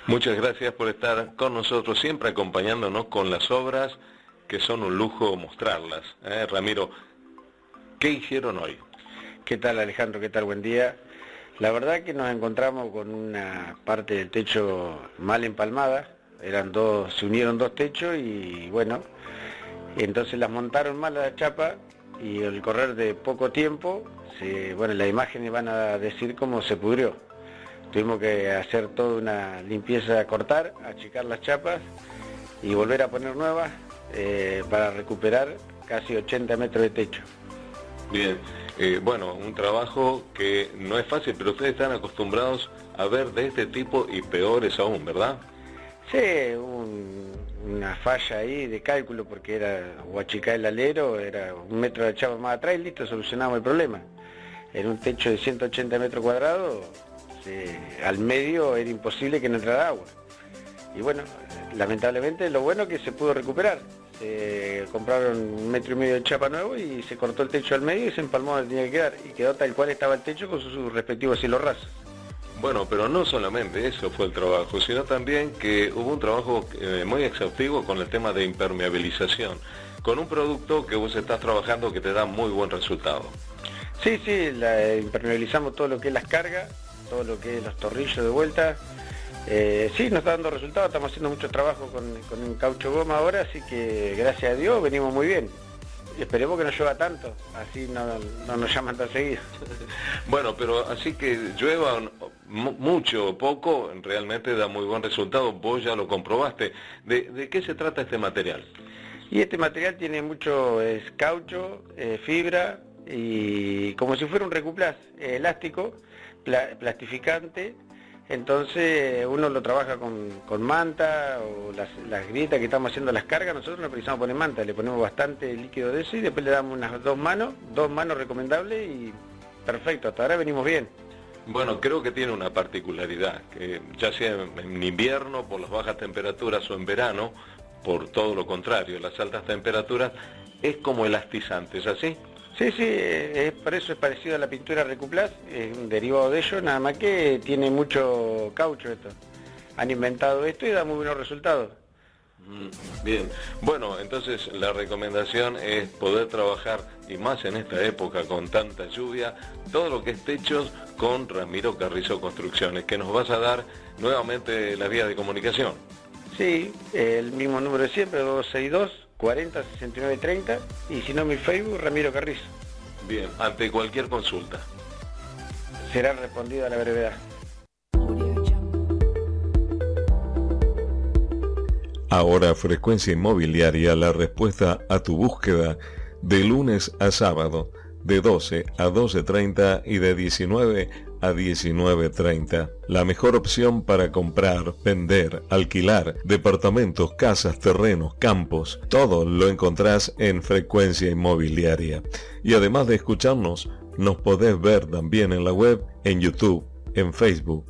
Muchas gracias por estar con nosotros, siempre acompañándonos con las obras, que son un lujo mostrarlas. Ramiro, ¿qué hicieron hoy? ¿Qué tal, Alejandro? ¿Qué tal? Buen día. La verdad que nos encontramos con una parte del techo mal empalmada. Se unieron dos techos y bueno, entonces las montaron mal a la chapa y al correr de poco tiempo, las imágenes van a decir cómo se pudrió. Tuvimos que hacer toda una limpieza, cortar, achicar las chapas y volver a poner nuevas para recuperar casi 80 metros de techo. Bien, un trabajo que no es fácil, pero ustedes están acostumbrados a ver de este tipo y peores aún, ¿verdad? Sí, una falla ahí de cálculo porque era o achicar el alero, era 1 metro de chapa más atrás y listo, solucionamos el problema. En un techo de 180 metros cuadrados, al medio era imposible que no entrara agua. Y bueno, lamentablemente lo bueno es que se pudo recuperar. Compraron 1,5 metros de chapa nuevo y se cortó el techo al medio y se empalmó donde tenía que quedar. Y quedó tal cual estaba el techo con sus respectivos cielos rasos. Bueno, pero no solamente eso fue el trabajo, sino también que hubo un trabajo muy exhaustivo con el tema de impermeabilización, con un producto que vos estás trabajando que te da muy buen resultado. Sí, impermeabilizamos todo lo que es las cargas, todo lo que es los tornillos de vuelta. Sí, nos está dando resultados, estamos haciendo mucho trabajo con un caucho goma ahora, así que gracias a Dios venimos muy bien. Y esperemos que no llueva tanto, así no nos llaman tan seguido. Bueno, pero así que llueva mucho o poco, realmente da muy buen resultado, vos ya lo comprobaste. ¿De qué se trata este material? Y este material tiene mucho caucho, fibra y como si fuera un recuplaz, elástico, plastificante. Entonces uno lo trabaja con manta o las grietas que estamos haciendo las cargas, nosotros no precisamos poner manta, le ponemos bastante líquido de eso y después le damos unas dos manos recomendables y perfecto, hasta ahora venimos bien. Bueno, creo que tiene una particularidad, que ya sea en invierno por las bajas temperaturas o en verano, por todo lo contrario, las altas temperaturas, es como elastizante, ¿es así? Sí, por eso es parecido a la pintura Recuplast, es un derivado de ello, nada más que tiene mucho caucho esto. Han inventado esto y da muy buenos resultados. Bien, bueno, entonces la recomendación es poder trabajar, y más en esta época con tanta lluvia, todo lo que es techos con Ramiro Carrizo Construcciones, que nos vas a dar nuevamente las vías de comunicación. Sí, el mismo número de siempre, 262 40 69 30 y si no mi Facebook, Ramiro Carrizo. Bien, ante cualquier consulta será respondido a la brevedad. Ahora Frecuencia Inmobiliaria, la respuesta a tu búsqueda, de lunes a sábado, de 12 a 12:30 y de 19 a 19:30. La mejor opción para comprar, vender, alquilar, departamentos, casas, terrenos, campos, todo lo encontrás en Frecuencia Inmobiliaria. Y además de escucharnos, nos podés ver también en la web, en YouTube, en Facebook